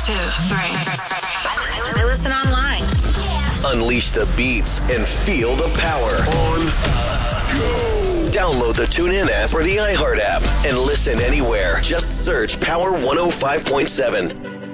2, 3. I listen online. Unleash the beats and feel the power. On go. Download the TuneIn app or the iHeart app and listen anywhere. Just search Power 105.7.